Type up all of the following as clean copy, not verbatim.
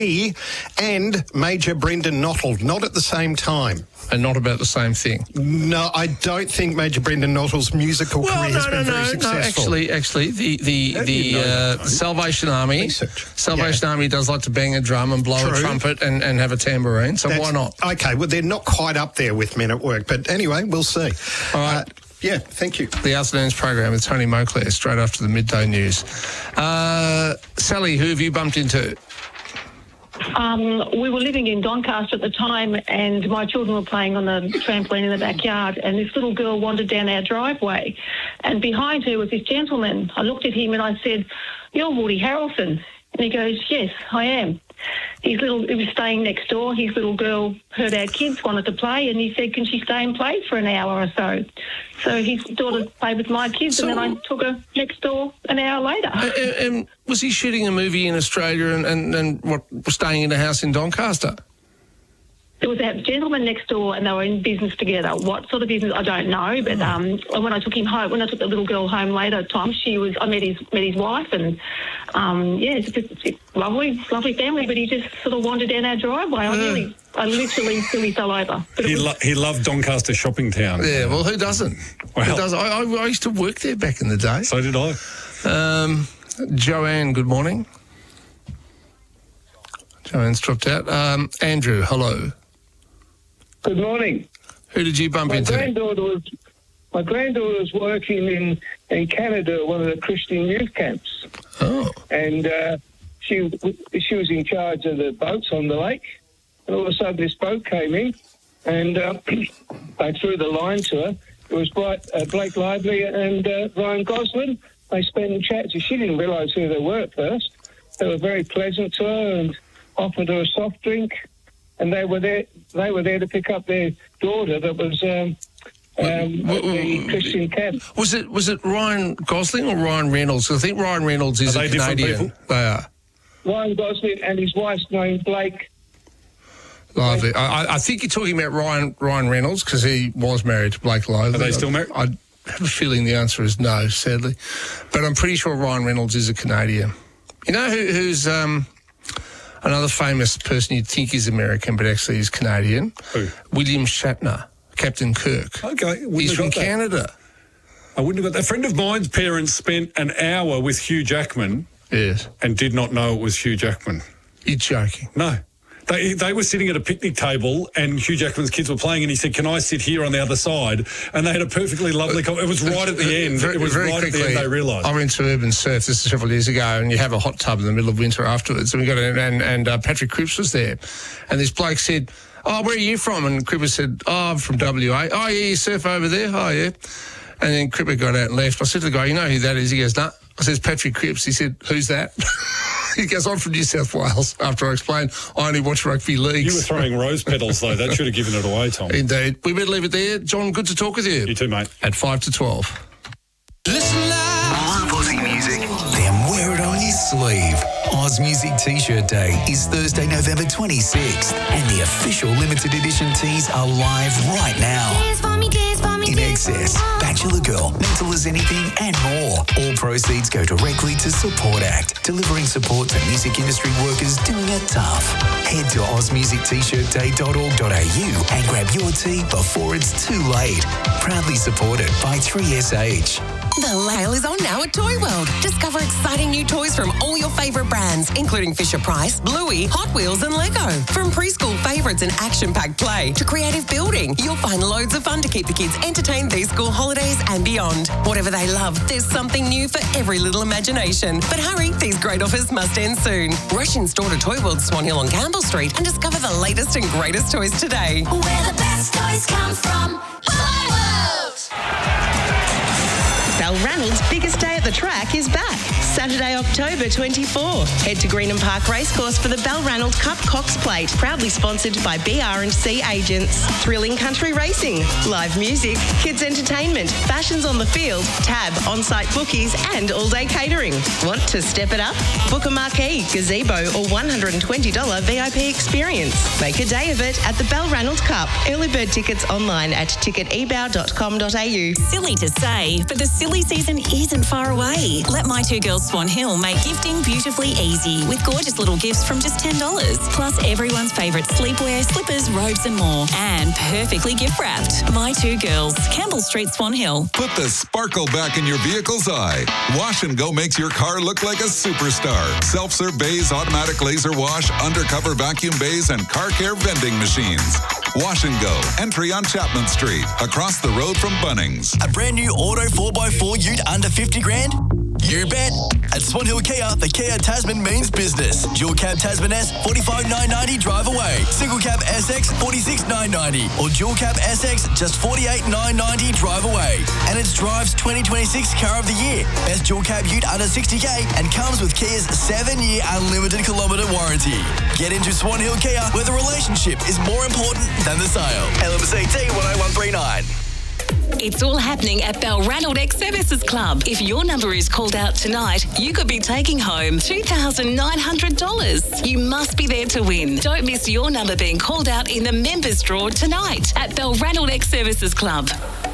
he and Major Brendan Knottle, not at the same time. And not about the same thing. No, I don't think Major Brendan Knottle's musical career has been very successful. No, actually, the Salvation Army, Army does like to bang a drum and blow a trumpet and have a tambourine, so why not? Okay, well, they're not quite up there with Men at Work, but anyway, we'll see. All right. Yeah, thank you. The afternoon's program with Tony Moclair, straight after the midday news. Sally, who have you bumped into? We were living in Doncaster at the time, and my children were playing on the trampoline in the backyard, and this little girl wandered down our driveway, and behind her was this gentleman. I looked at him and I said, "You're Woody Harrelson." And he goes, "Yes, I am." He was staying next door. His little girl heard our kids wanted to play, and he said, "Can she stay and play for an hour or so?" So his daughter played with my kids, and then I took her next door an hour later. And was he shooting a movie in Australia and staying in a house in Doncaster? There was a gentleman next door, and they were in business together. What sort of business, I don't know. But when I took him home, when I took the little girl home later, Tom, I met his wife, and it's a lovely family. But he just sort of wandered down our driveway. I literally fell over. But he loved Doncaster shopping town. Yeah, well, who doesn't? Well, who doesn't? I used to work there back in the day. So did I. Joanne, good morning. Joanne's dropped out. Andrew, hello. Good morning. Who did you bump into? My granddaughter was working in Canada at one of the Christian youth camps. Oh. And she was in charge of the boats on the lake. And all of a sudden this boat came in, and they threw the line to her. It was Blake Lively and Ryan Gosling. They spent and chatted. She didn't realise who they were at first. They were very pleasant to her and offered her a soft drink. And they were there to pick up their daughter that was at the Christian camp. Was it Ryan Gosling or Ryan Reynolds? I think Ryan Reynolds is a Canadian. They are. Ryan Gosling and his wife's name Blake. Lively. I think you're talking about Ryan Reynolds because he was married to Blake Lively. Are they still married? I have a feeling the answer is no, sadly. But I'm pretty sure Ryan Reynolds is a Canadian. You know who's another famous person you'd think is American but actually is Canadian? Who? William Shatner, Captain Kirk. Okay. He's from Canada. I wouldn't have got that. A friend of mine's parents spent an hour with Hugh Jackman. Yes. And did not know it was Hugh Jackman. You're joking. No. They were sitting at a picnic table and Hugh Jackman's kids were playing and he said, "Can I sit here on the other side?" And they had a perfectly lovely It was right at the end. At the end they realised. I went to Urban Surf, this is several years ago, and you have a hot tub in the middle of winter afterwards. And we got and Patrick Cripps was there. And this bloke said, "Oh, where are you from?" And Cripps said, "Oh, I'm from WA." "Oh, yeah, you surf over there?" "Oh, yeah." And then Cripps got out and left. I said to the guy, "You know who that is?" He goes, "No." I said, "Patrick Cripps." He said, "Who's that?" He goes, "I'm from New South Wales." After I explained, I only watch rugby leagues. You were throwing rose petals, though. That should have given it away, Tom. Indeed. We better leave it there. John, good to talk with you. You too, mate. At 5 to 12. Listen live. Love Aussie music, then wear it on your sleeve. Oz Music T-shirt Day is Thursday, November 26th, and the official limited edition tees are live right now. In Excess, Bachelor Girl, Mental as Anything, and more. All proceeds go directly to Support Act, delivering support to music industry workers doing it tough. Head to ozmusictshirtday.org.au and grab your tee before it's too late. Proudly supported by 3SH. The sale is on now at Toy World. Discover exciting new toys from all your favourite brands, including Fisher-Price, Bluey, Hot Wheels and Lego. From preschool favourites and action-packed play to creative building, you'll find loads of fun to keep the kids entertained these school holidays and beyond. Whatever they love, there's something new for every little imagination. But hurry, these great offers must end soon. Rush in store to Toy World Swan Hill on Campbell Street and discover the latest and greatest toys today. Where the best toys come from, Toy World! Balranald's biggest day at the track is back, Saturday, October 24. Head to Greenham Park Racecourse for the Balranald Cup Cox Plate, proudly sponsored by BR&C Agents. Thrilling country racing, live music, kids entertainment, fashions on the field, tab, on-site bookies and all-day catering. Want to step it up? Book a marquee, gazebo or $120 VIP experience. Make a day of it at the Balranald Cup. Early bird tickets online at ticketebow.com.au. Silly to say, but the silly season isn't far far away. Let My Two Girls Swan Hill make gifting beautifully easy with gorgeous little gifts from just $10. Plus everyone's favourite sleepwear, slippers, robes and more. And perfectly gift wrapped. My Two Girls, Campbell Street, Swan Hill. Put the sparkle back in your vehicle's eye. Wash and Go makes your car look like a superstar. Self-serve bays, automatic laser wash, undercover vacuum bays, and car care vending machines. Wash and Go. Entry on Chapman Street, across the road from Bunnings. A brand new auto 4x4 ute under 50 grand? You bet. At Swan Hill Kia, the Kia Tasman means business. Dual cab Tasman S, $45,990 drive away. Single cab SX, $46,990. Or dual cab SX, just $48,990 drive away. And it's Drive's 2026 Car of the Year. Best dual cab ute under 60k and comes with Kia's 7-year unlimited kilometre warranty. Get into Swan Hill Kia, where the relationship is more important than the sale. LMC T10139. It's all happening at Balranald Ex-Services Club. If your number is called out tonight, you could be taking home $2,900. You must be there to win. Don't miss your number being called out in the members' draw tonight at Balranald Ex-Services Club.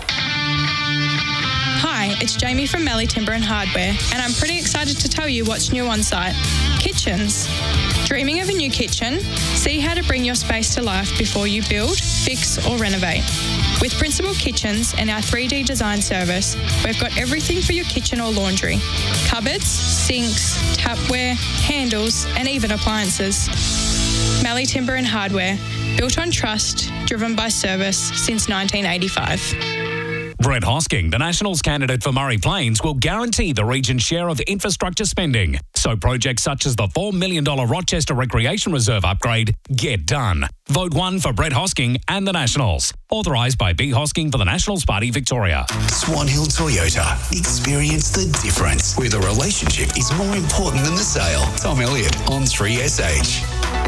Hi, it's Jamie from Melly Timber and Hardware, and I'm pretty excited to tell you what's new on site. Kitchens. Dreaming of a new kitchen? See how to bring your space to life before you build, fix or renovate. With Principal Kitchens and our 3D design service, we've got everything for your kitchen or laundry. Cupboards, sinks, tapware, handles and even appliances. Melly Timber and Hardware, built on trust, driven by service since 1985. Brett Hosking, the Nationals candidate for Murray Plains, will guarantee the region's share of infrastructure spending. So projects such as the $4 million Rochester Recreation Reserve upgrade get done. Vote 1 for Brett Hosking and the Nationals. Authorised by B. Hosking for the Nationals Party, Victoria. Swan Hill Toyota. Experience the difference, where the relationship is more important than the sale. Tom Elliott on 3SH.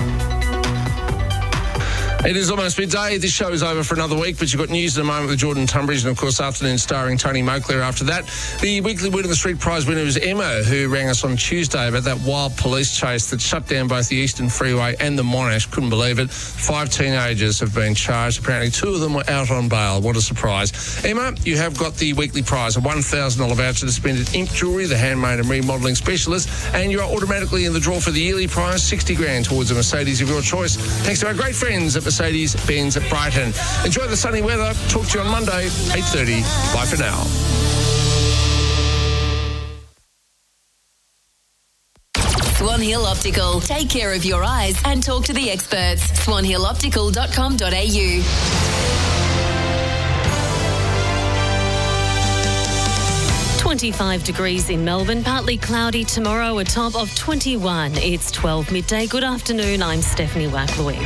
It is almost midday. This show is over for another week, but you've got news in a moment with Jordan Tunbridge and, of course, Afternoon starring Tony Moclair after that. The weekly Win of the Street Prize winner is Emma, who rang us on Tuesday about that wild police chase that shut down both the Eastern Freeway and the Monash. Couldn't believe it. 5 teenagers have been charged. Apparently 2 of them were out on bail. What a surprise. Emma, you have got the weekly prize, a $1,000 voucher to spend at Imp Jewellery, the handmade and remodelling specialist, and you are automatically in the draw for the yearly prize, $60 grand towards a Mercedes of your choice. Thanks to our great friends at Mercedes-Benz at Brighton. Enjoy the sunny weather. Talk to you on Monday, 8:30. Bye for now. Swan Hill Optical. Take care of your eyes and talk to the experts. swanhilloptical.com.au. 25 degrees in Melbourne, partly cloudy tomorrow, a top of 21. It's 12 midday. Good afternoon, I'm Stephanie Wacklewick.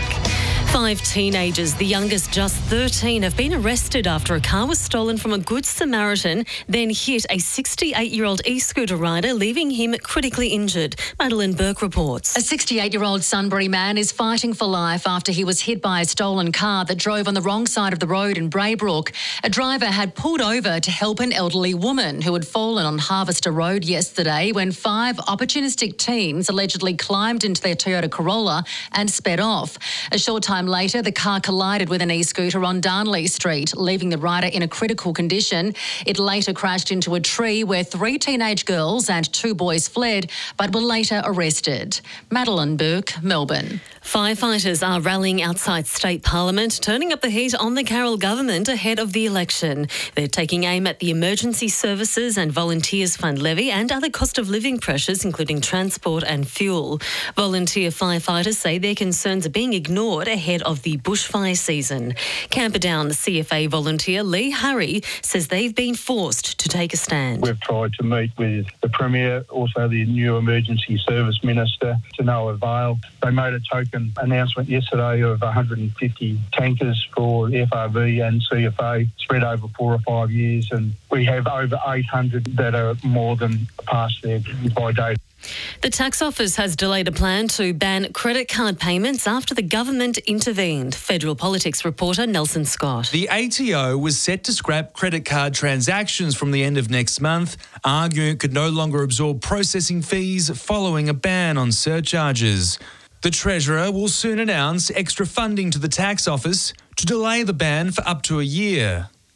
5 teenagers, the youngest just 13, have been arrested after a car was stolen from a Good Samaritan, then hit a 68-year-old e-scooter rider, leaving him critically injured. Madeline Burke reports. A 68-year-old Sunbury man is fighting for life after he was hit by a stolen car that drove on the wrong side of the road in Braybrook. A driver had pulled over to help an elderly woman who had fallen on Harvester Road yesterday when 5 opportunistic teens allegedly climbed into their Toyota Corolla and sped off. A short time later, the car collided with an e-scooter on Darnley Street, leaving the rider in a critical condition. It later crashed into a tree where 3 teenage girls and 2 boys fled, but were later arrested. Madeline Burke, Melbourne. Firefighters are rallying outside State Parliament, turning up the heat on the Carroll government ahead of the election. They're taking aim at the Emergency Services and Volunteers Fund levy and other cost of living pressures, including transport and fuel. Volunteer firefighters say their concerns are being ignored ahead of the bushfire season. Camperdown CFA volunteer Lee Harry says they've been forced to take a stand. We've tried to meet with the Premier, also the new Emergency Service Minister, to no avail. They made a token announcement yesterday of 150 tankers for FRV and CFA spread over 4 or 5 years, and we have over 800 that are more than past their by date. The tax office has delayed a plan to ban credit card payments after the government intervened. Federal politics reporter Nelson Scott. The ATO was set to scrap credit card transactions from the end of next month, arguing it could no longer absorb processing fees following a ban on surcharges. The Treasurer will soon announce extra funding to the tax office to delay the ban for up to a year.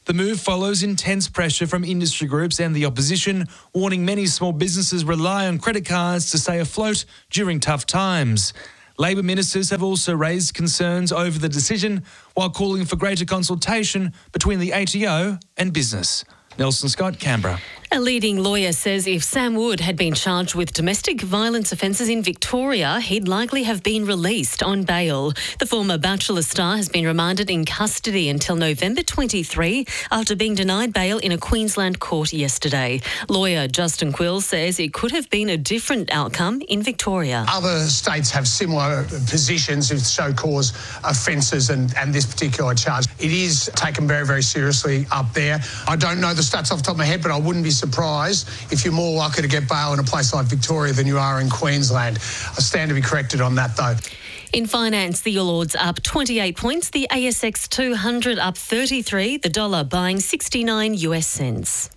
The move follows intense pressure from industry groups and the opposition, warning many small businesses rely on credit cards to stay afloat during tough times. Labor ministers have also raised concerns over the decision while calling for greater consultation between the ATO and business. Nelson Scott, Canberra. A leading lawyer says if Sam Wood had been charged with domestic violence offences in Victoria, he'd likely have been released on bail. The former Bachelor star has been remanded in custody until November 23 after being denied bail in a Queensland court yesterday. Lawyer Justin Quill says it could have been a different outcome in Victoria. Other states have similar positions with show-cause offences and this particular charge. It is taken very, very seriously up there. I don't know the stats off the top of my head, but I wouldn't be surprised if you're more likely to get bail in a place like Victoria than you are in Queensland. I stand to be corrected on that, though. In finance, the All Ords up 28 points, the ASX 200 up 33, the dollar buying 69 US cents.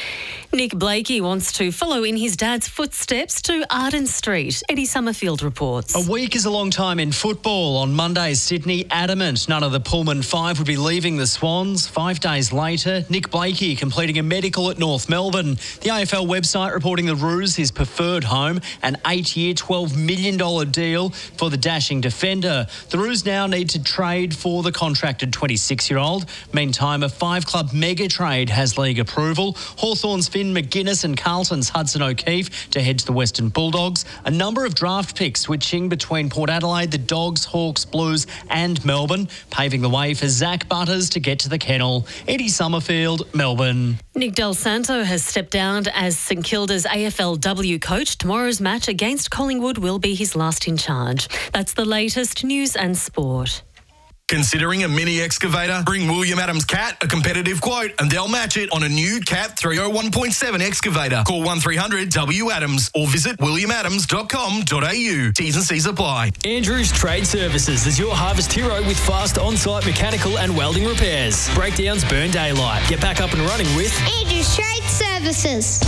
Nick Blakey wants to follow in his dad's footsteps to Arden Street. Eddie Summerfield reports. A week is a long time in football. On Monday, Sydney adamant none of the Pullman Five would be leaving the Swans. 5 days later, Nick Blakey completing a medical at North Melbourne. The AFL website reporting the Roos his preferred home, an 8-year, $12 million deal for the dashing defender. The Roos now need to trade for the contracted 26-year-old. Meantime, a 5-club mega trade has league approval. Hawthorn's Finn McGuinness and Carlton's Hudson O'Keefe to head to the Western Bulldogs. A number of draft picks switching between Port Adelaide, the Dogs, Hawks, Blues and Melbourne, paving the way for Zach Butters to get to the kennel. Eddie Summerfield, Melbourne. Nick Del Santo has stepped down as St Kilda's AFLW coach. Tomorrow's match against Collingwood will be his last in charge. That's the latest news and sport. Considering a mini excavator? Bring William Adams Cat a competitive quote and they'll match it on a new Cat 301.7 excavator. Call 1300 W-ADAMS or visit williamadams.com.au. T's and C's apply. Andrews Trade Services is your harvest hero with fast on-site mechanical and welding repairs. Breakdowns burn daylight. Get back up and running with Andrews Trade Services.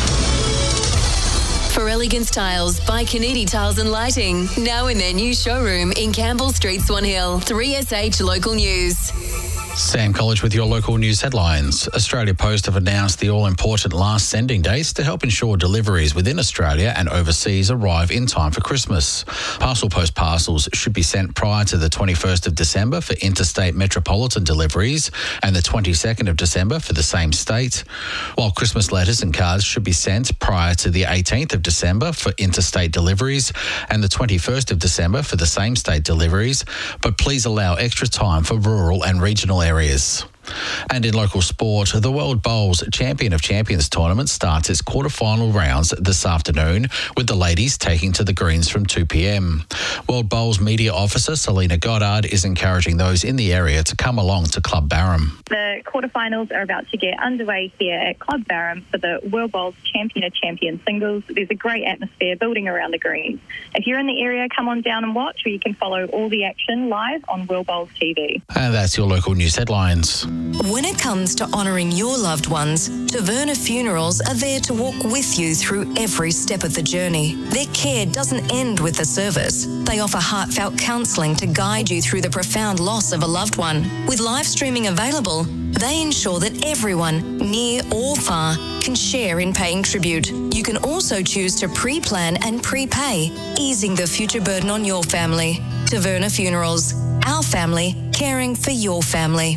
For elegant styles, by Canidi Tiles and Lighting. Now in their new showroom in Campbell Street, Swan Hill. 3SH Local News. Sam College with your local news headlines. Australia Post have announced the all-important last sending dates to help ensure deliveries within Australia and overseas arrive in time for Christmas. Parcel Post parcels should be sent prior to the 21st of December for interstate metropolitan deliveries and the 22nd of December for the same state, while Christmas letters and cards should be sent prior to the 18th of December for interstate deliveries and the 21st of December for the same state deliveries, but please allow extra time for rural and regional areas. And in local sport, the World Bowls Champion of Champions tournament starts its quarter-final rounds this afternoon, with the ladies taking to the greens from 2 p.m. World Bowls media officer Selena Goddard is encouraging those in the area to come along to Club Barham. The quarterfinals are about to get underway here at Club Barham for the World Bowls Champion of Champions singles. There's a great atmosphere building around the greens. If you're in the area, come on down and watch, or you can follow all the action live on World Bowls TV. And that's your local news headlines. When it comes to honouring your loved ones, Taverna Funerals are there to walk with you through every step of the journey. Their care doesn't end with the service. They offer heartfelt counselling to guide you through the profound loss of a loved one. With live streaming available, they ensure that everyone, near or far, can share in paying tribute. You can also choose to pre-plan and prepay, easing the future burden on your family. Taverna Funerals, our family, caring for your family.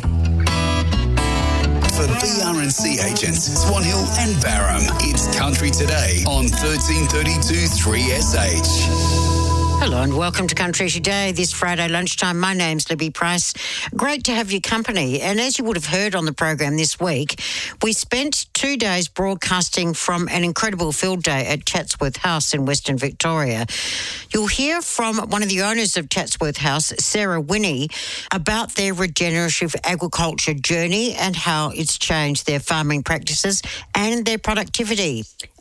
For BRNC agents, Swan Hill and Barham, it's Country Today on 1332 3SH. Hello and welcome to Country Today this Friday lunchtime. My name's Libby Price. Great to have your company. And as you would have heard on the program this week, we spent 2 days broadcasting from an incredible field day at Chatsworth House in Western Victoria. You'll hear from one of the owners of Chatsworth House, Sarah Winnie, about their regenerative agriculture journey and how it's changed their farming practices and their productivity.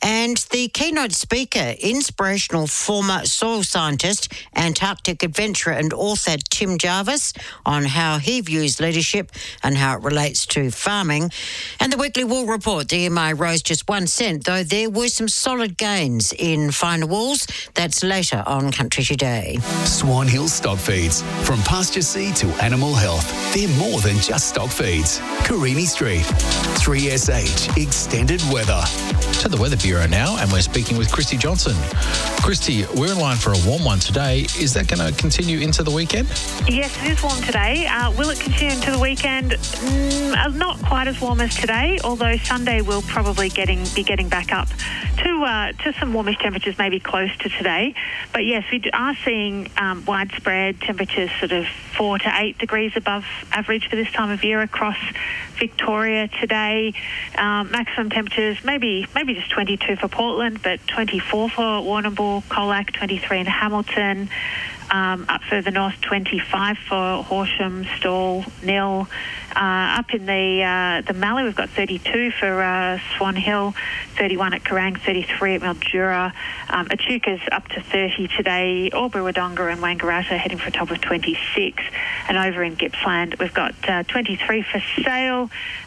And the keynote speaker, inspirational former soil scientist, Antarctic adventurer and author Tim Jarvis, on how he views leadership and how it relates to farming. And the weekly wool report, the EMI rose just 1 cent, though there were some solid gains in finer wools. That's later on Country Today. Swan Hill Stock Feeds. From pasture seed to animal health, they're more than just stock feeds. Carini Street. 3SH Extended Weather. To the Weather Bureau now, and we're speaking with Christy Johnson. Christy, we're in line for a warm one today. Is that going to continue into the weekend? Yes, it is warm today. Will it continue into the weekend? Not quite as warm as today, although Sunday will probably be getting back up to some warmish temperatures, maybe close to today. But yes, we are seeing widespread temperatures sort of 4 to 8 degrees above average for this time of year across Victoria today. Maximum temperatures maybe just 22 for Portland, but 24 for Warrnambool, Colac, 23 in Hamilton. Up further north, 25 for Horsham, Stawell, Nil. Up in the Mallee, we've got 32 for Swan Hill, 31 at Kerrang, 33 at Mildura. Echuca's up to 30 today. Albury, Wodonga and Wangaratta heading for a top of 26. And over in Gippsland, we've got 23 for Sale,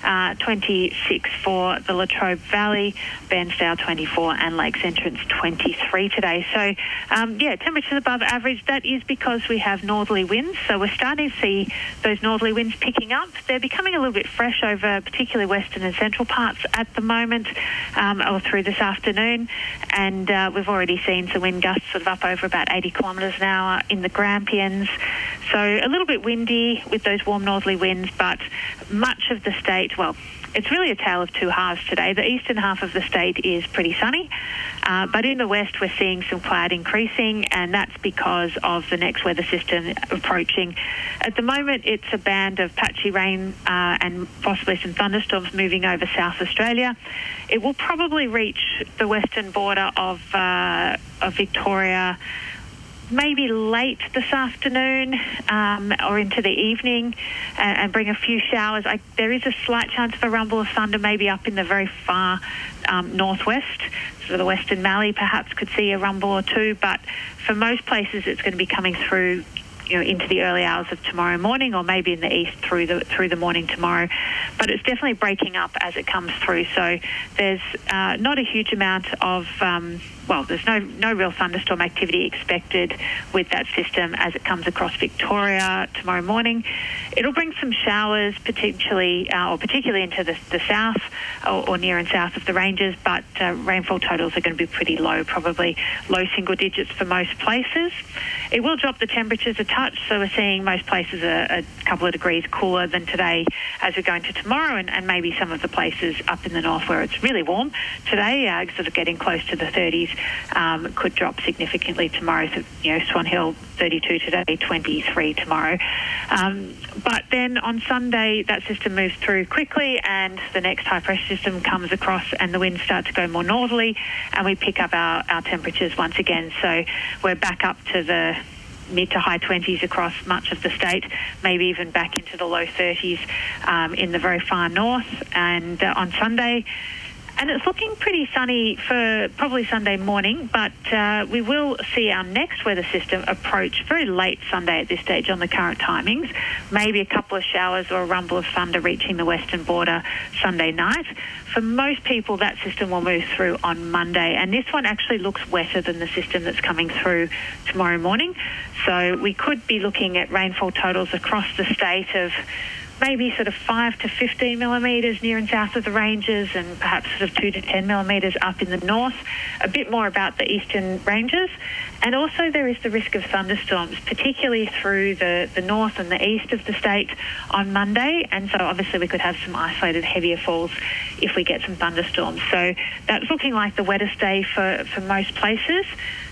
26 for the Latrobe Valley, Bairnsdale 24 and Lakes Entrance 23 today. So, temperatures above average. That is because we have northerly winds. So we're starting to see those northerly winds picking up. They're becoming a little bit fresh over particularly western and central parts at the moment, or through this afternoon. And we've already seen some wind gusts sort of up over about 80 kilometres an hour in the Grampians. So a little bit windy with those warm northerly winds, but much of the state, well, it's really a tale of two halves today. The eastern half of the state is pretty sunny, but in the west we're seeing some cloud increasing, and that's because of the next weather system approaching. At the moment, it's a band of patchy rain and possibly some thunderstorms moving over South Australia. It will probably reach the western border of Victoria maybe late this afternoon or into the evening and bring a few showers. There is a slight chance of a rumble of thunder maybe up in the very far northwest. So the Western Mallee perhaps could see a rumble or two, but for most places it's going to be coming through into the early hours of tomorrow morning, or maybe in the east through the morning tomorrow. But it's definitely breaking up as it comes through. So there's not a huge amount of there's no real thunderstorm activity expected with that system as it comes across Victoria tomorrow morning. It'll bring some showers particularly into the south or near and south of the ranges, but rainfall totals are going to be pretty low, probably low single digits for most places. It will drop the temperatures a touch, so we're seeing most places a couple of degrees cooler than today as we go into tomorrow, and maybe some of the places up in the north where it's really warm today, sort of getting close to the 30s, could drop significantly tomorrow. So, Swan Hill 32 today, 23 tomorrow. But then on Sunday, that system moves through quickly and the next high pressure system comes across and the winds start to go more northerly and we pick up our temperatures once again. So we're back up to the mid to high 20s across much of the state, maybe even back into the low 30s in the very far north. And on Sunday, and it's looking pretty sunny for probably Sunday morning, but we will see our next weather system approach very late Sunday at this stage on the current timings. Maybe a couple of showers or a rumble of thunder reaching the western border Sunday night. For most people, that system will move through on Monday, and this one actually looks wetter than the system that's coming through tomorrow morning. So we could be looking at rainfall totals across the state of maybe sort of 5 to 15 millimetres near and south of the ranges, and perhaps sort of 2 to 10 millimetres up in the north. A bit more about the eastern ranges. And also there is the risk of thunderstorms, particularly through the north and the east of the state on Monday. And so obviously we could have some isolated heavier falls if we get some thunderstorms. So that's looking like the wettest day for most places.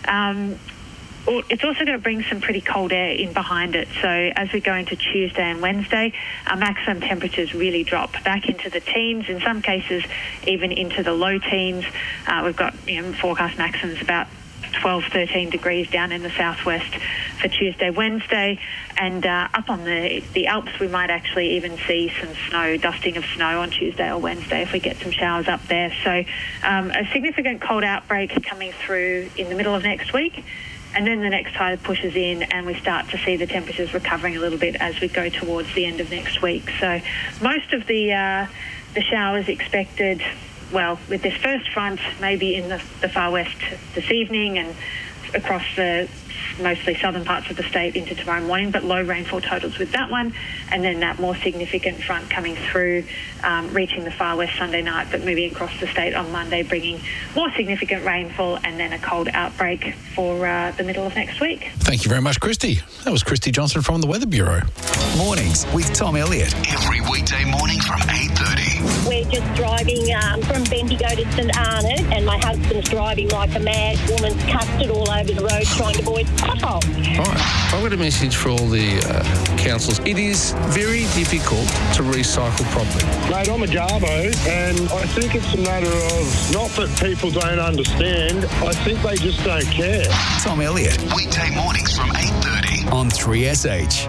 It's also going to bring some pretty cold air in behind it. So as we go into Tuesday and Wednesday, our maximum temperatures really drop back into the teens, in some cases even into the low teens. We've got forecast maximums about 12, 13 degrees down in the southwest for Tuesday, Wednesday. And up on the Alps, we might actually even see some snow, dusting of snow on Tuesday or Wednesday if we get some showers up there. So a significant cold outbreak coming through in the middle of next week. And then the next tide pushes in and we start to see the temperatures recovering a little bit as we go towards the end of next week. So most of the showers expected, well, with this first front, maybe in the far west this evening and across the mostly southern parts of the state into tomorrow morning, but low rainfall totals with that one. And then that more significant front coming through, reaching the far west Sunday night, but moving across the state on Monday, bringing more significant rainfall and then a cold outbreak for the middle of next week. Thank you very much, Christy. That was Christy Johnson from the Weather Bureau. Mornings with Tom Elliott. Every weekday morning from 8:30. We're just driving from Bendigo to St Arnaud, and my husband's driving like a mad woman, custard all over the road trying to avoid potholes. All right. I've got a message for all the councils. It is very difficult to recycle properly. Mate, I'm a Garbo, and I think it's a matter of not that people don't understand, I think they just don't care. Tom Elliott, weekday mornings from 8:30 on 3SH.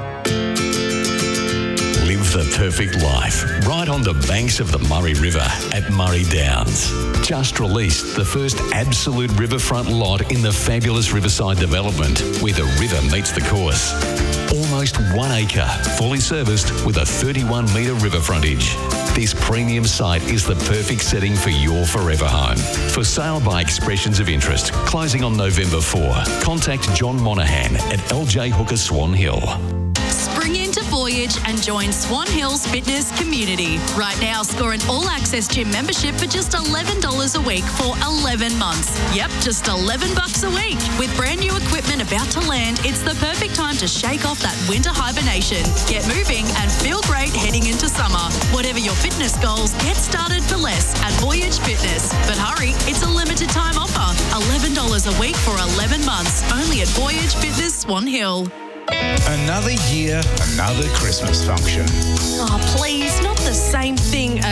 Live the perfect life right on the banks of the Murray River at Murray Downs. Just released the first absolute riverfront lot in the fabulous Riverside development where the river meets the course. Almost 1 acre, fully serviced with a 31-metre river frontage. This premium site is the perfect setting for your forever home. For sale by expressions of interest, closing on November 4. Contact John Monaghan at LJ Hooker Swan Hill. Spring into Voyage and join Swan Hill's fitness community. Right now, score an all-access gym membership for just $11 a week for 11 months. Yep, just $11 a week. With brand new equipment about to land, it's the perfect time to shake off that winter hibernation. Get moving and feel great heading into summer. Whatever your fitness goals, get started for less at Voyage Fitness. But hurry, it's a limited time offer. $11 a week for 11 months. Only at Voyage Fitness Swan Hill. Another year, another Christmas function. Oh, please, not the same thing